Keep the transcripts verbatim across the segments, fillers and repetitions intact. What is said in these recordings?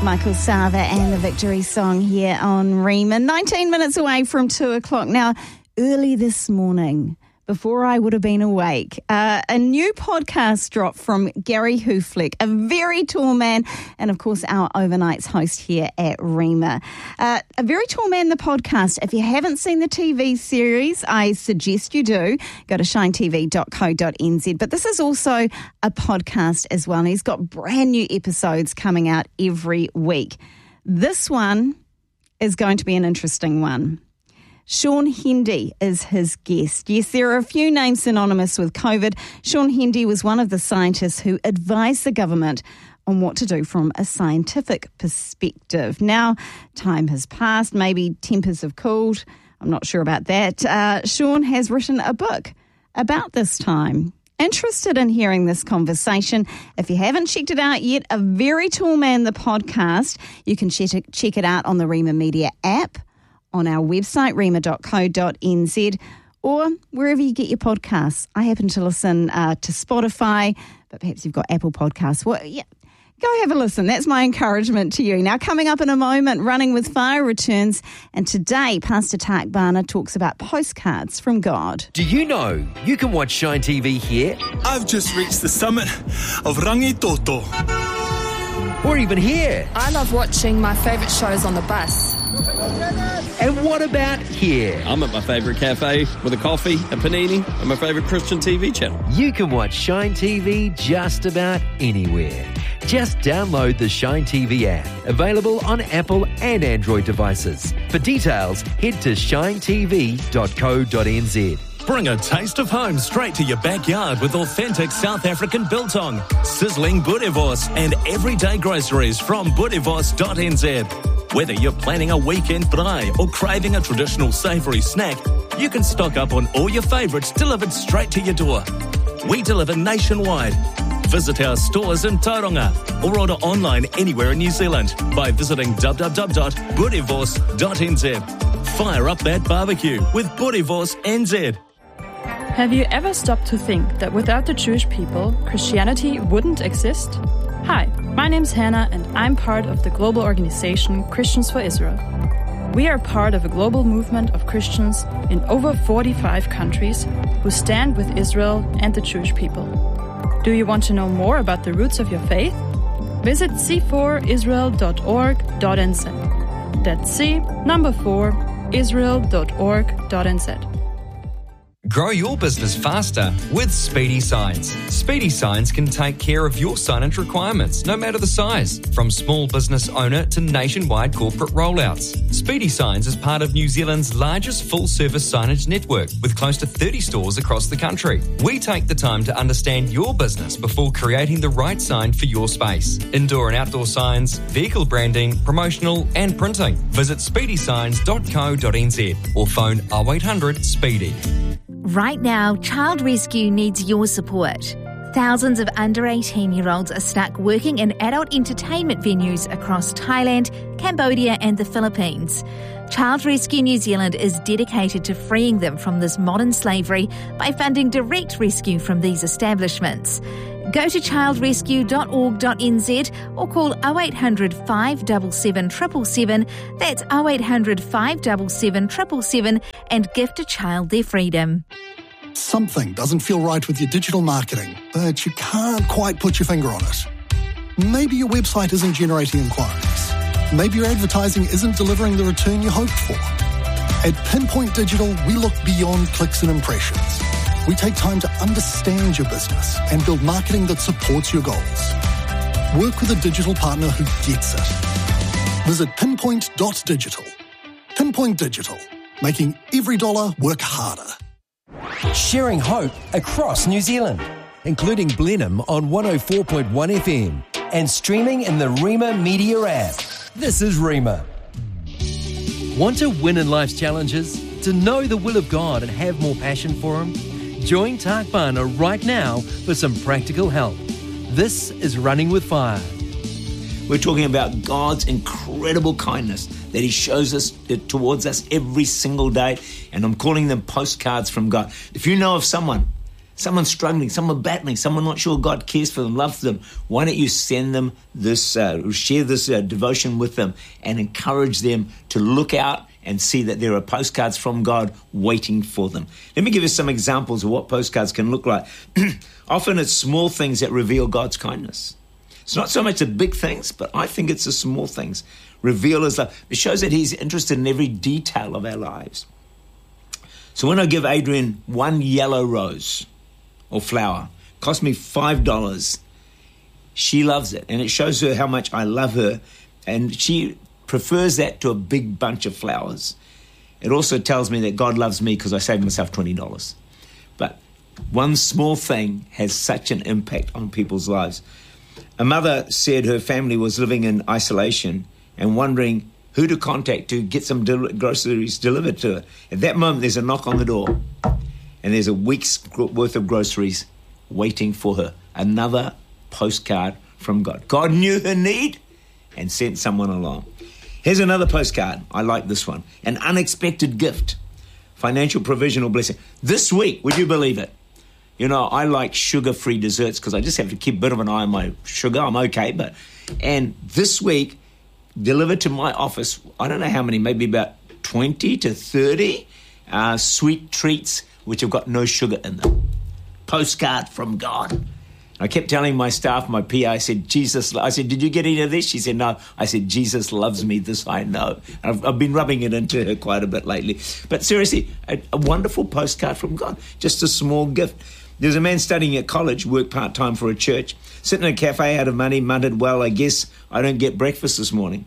Michael Sava and the Victory Song here on Rima. nineteen minutes away from two o'clock. Now, early this morning, before I would have been awake, uh, a new podcast dropped from Gary Hufleck, a very tall man, and of course our Overnights host here at Rima. Uh, a Very Tall Man, the podcast. If you haven't seen the T V series, I suggest you do. Go to shine t v dot co dot n z. But this is also a podcast as well, and he's got brand new episodes coming out every week. This one is going to be an interesting one. Sean Hendy is his guest. Yes, there are a few names synonymous with COVID. Sean Hendy was one of the scientists who advised the government on what to do from a scientific perspective. Now, time has passed, maybe tempers have cooled. I'm not sure about that. Uh, Sean has written a book about this time. Interested in hearing this conversation? If you haven't checked it out yet, A Very Tall Man, the podcast, you can check it, check it out on the Rima Media app, on our website, rima dot co dot n z, or wherever you get your podcasts. I happen to listen uh, to Spotify, but perhaps you've got Apple Podcasts. Well, yeah, go have a listen. That's my encouragement to you. Now, coming up in a moment, Running with Fire returns, and today, Pastor Tak Bana talks about postcards from God. Do you know you can watch Shine T V here? I've just reached the summit of Rangitoto. Or even here? I love watching my favourite shows on the bus. And what about here? I'm at my favourite cafe with a coffee, a panini, and my favourite Christian T V channel. You can watch Shine T V just about anywhere. Just download the Shine T V app, available on Apple and Android devices. For details, head to shine t v dot co dot n z. Bring a taste of home straight to your backyard with authentic South African biltong, sizzling boerewors, and everyday groceries from boerewors dot n z. Whether you're planning a weekend braai or craving a traditional savoury snack, you can stock up on all your favourites delivered straight to your door. We deliver nationwide. Visit our stores in Tauranga or order online anywhere in New Zealand by visiting w w w dot boerewors dot n z. Fire up that barbecue with Boerewors N Z. Have you ever stopped to think that without the Jewish people, Christianity wouldn't exist? Hi, my name's Hannah and I'm part of the global organization Christians for Israel. We are part of a global movement of Christians in over forty-five countries who stand with Israel and the Jewish people. Do you want to know more about the roots of your faith? Visit c four israel dot org dot n z. That's C, number four, israel dot org dot n z. Grow your business faster with Speedy Signs. Speedy Signs can take care of your signage requirements, no matter the size, from small business owner to nationwide corporate rollouts. Speedy Signs is part of New Zealand's largest full-service signage network, with close to thirty stores across the country. We take the time to understand your business before creating the right sign for your space. Indoor and outdoor signs, vehicle branding, promotional and printing. Visit speedy signs dot co dot n z or phone oh eight hundred SPEEDY. Right now, Child Rescue needs your support. Thousands of under eighteen-year-olds are stuck working in adult entertainment venues across Thailand, Cambodia and the Philippines. Child Rescue New Zealand is dedicated to freeing them from this modern slavery by funding direct rescue from these establishments. Go to child rescue dot org dot n z or call oh eight hundred five seven seven seven seven seven. That's oh eight hundred five seven seven seven seven and gift a child their freedom. Something doesn't feel right with your digital marketing, but you can't quite put your finger on it. Maybe your website isn't generating inquiries. Maybe your advertising isn't delivering the return you hoped for. At Pinpoint Digital, we look beyond clicks and impressions. We take time to understand your business and build marketing that supports your goals. Work with a digital partner who gets it. Visit pinpoint dot digital. Pinpoint Digital, making every dollar work harder. Sharing hope across New Zealand, including Blenheim on one oh four point one F M and streaming in the Rima Media app. This is Rima. Want to win in life's challenges? To know the will of God and have more passion for Him? Join Tak Bana right now for some practical help. This is Running with Fire. We're talking about God's incredible kindness that He shows us towards us every single day, and I'm calling them postcards from God. If you know of someone someone struggling, someone battling, someone not sure God cares for them, loves them, why don't you send them this, uh, share this uh, devotion with them and encourage them to look out and see that there are postcards from God waiting for them. Let me give you some examples of what postcards can look like. Often it's small things that reveal God's kindness. It's not so much the big things, but I think it's the small things. Reveal His love. It shows that He's interested in every detail of our lives. So when I give Adrian one yellow rose or flower, it cost me five dollars. She loves it, and it shows her how much I love her, and she prefers that to a big bunch of flowers. It also tells me that God loves me because I saved myself twenty dollars. But one small thing has such an impact on people's lives. A mother said her family was living in isolation and wondering who to contact to get some del- groceries delivered to her. At that moment, there's a knock on the door, and there's a week's worth of groceries waiting for her. Another postcard from God. God knew her need and sent someone along. Here's another postcard. I like this one. An unexpected gift. Financial provision or blessing. This week, would you believe it? You know, I like sugar-free desserts because I just have to keep a bit of an eye on my sugar. I'm okay, but... And this week, delivered to my office, I don't know how many, maybe about twenty to thirty uh, sweet treats which have got no sugar in them. Postcard from God. I kept telling my staff, my P A, I said, Jesus, I said, did you get any of this? She said, no. I said, Jesus loves me, this I know. And I've, I've been rubbing it into her quite a bit lately. But seriously, a, a wonderful postcard from God, just a small gift. There's a man studying at college, worked part-time for a church, sitting in a cafe out of money, muttered, well, I guess I don't get breakfast this morning.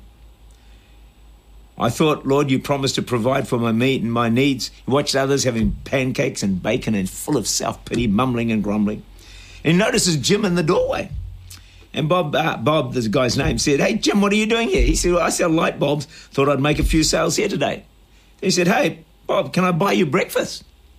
I thought, Lord, you promised to provide for my meat and my needs. He watched others having pancakes and bacon and full of self-pity, mumbling and grumbling. And he notices Jim in the doorway. And Bob, uh, Bob, the guy's name, said, hey, Jim, what are you doing here? He said, well, I sell light bulbs. Thought I'd make a few sales here today. He said, hey, Bob, can I buy you breakfast?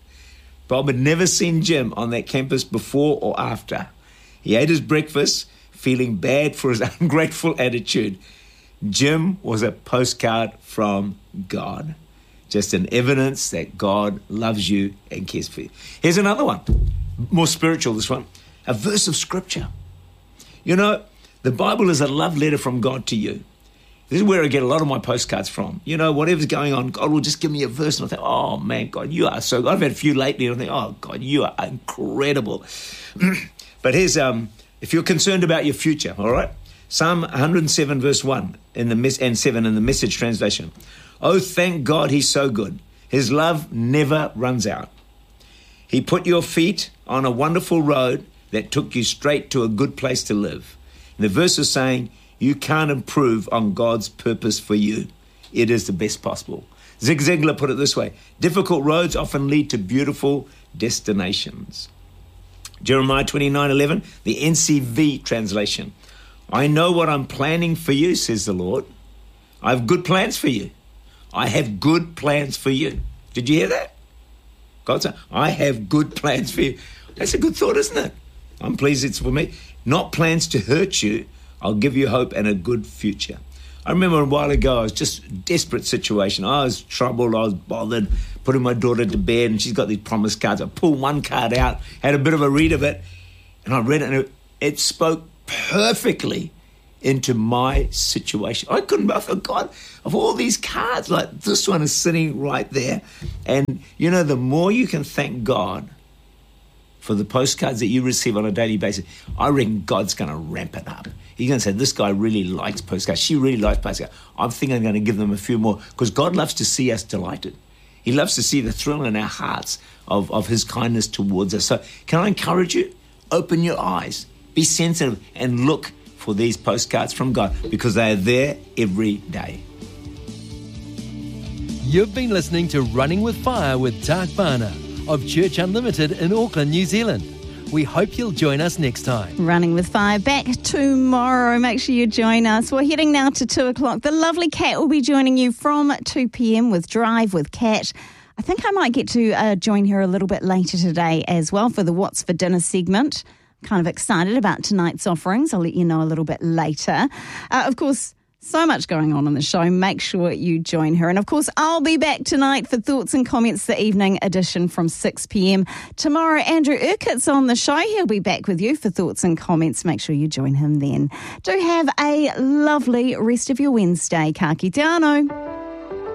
Bob had never seen Jim on that campus before or after. He ate his breakfast, feeling bad for his ungrateful attitude. Jim was a postcard from God. Just an evidence that God loves you and cares for you. Here's another one, more spiritual, this one. A verse of Scripture. You know, the Bible is a love letter from God to you. This is where I get a lot of my postcards from. You know, whatever's going on, God will just give me a verse, and I think, oh, man, God, you are so good. I've had a few lately, and I think, oh, God, you are incredible. But here's, um, if you're concerned about your future, all right? Psalm one hundred seven, verse one, in the mes- and seven in the Message translation. Oh, thank God he's so good. His love never runs out. He put your feet on a wonderful road that took you straight to a good place to live. And the verse is saying, you can't improve on God's purpose for you. It is the best possible. Zig Ziglar put it this way, difficult roads often lead to beautiful destinations. Jeremiah twenty-nine eleven, the N C V translation. I know what I'm planning for you, says the Lord. I have good plans for you. I have good plans for you. Did you hear that? God said, I have good plans for you. That's a good thought, isn't it? I'm pleased it's for me. Not plans to hurt you. I'll give you hope and a good future. I remember a while ago, I was just in a desperate situation. I was troubled. I was bothered, putting my daughter to bed, and she's got these promise cards. I pulled one card out, had a bit of a read of it, and I read it, and it, it spoke perfectly into my situation. I couldn't, I thought, God, of all these cards, like this one is sitting right there. And, you know, the more you can thank God for the postcards that you receive on a daily basis, I reckon God's going to ramp it up. He's going to say, this guy really likes postcards. She really likes postcards. I'm thinking I'm going to give them a few more because God loves to see us delighted. He loves to see the thrill in our hearts of, of his kindness towards us. So can I encourage you? Open your eyes. Be sensitive and look for these postcards from God because they are there every day. You've been listening to Running with Fire with Tak Bhana of Church Unlimited in Auckland, New Zealand. We hope you'll join us next time. Running with Fire back tomorrow. Make sure you join us. We're heading now to two o'clock. The lovely Kat will be joining you from two p.m. with Drive with Kat. I think I might get to uh, join her a little bit later today as well for the What's for Dinner segment. Kind of excited about tonight's offerings. I'll let you know a little bit later. Uh, of course, So much going on in the show. Make sure you join her. And of course, I'll be back tonight for Thoughts and Comments, the evening edition from six p.m. Tomorrow, Andrew Urquhart's on the show. He'll be back with you for Thoughts and Comments. Make sure you join him then. Do have a lovely rest of your Wednesday. Ka kite anō.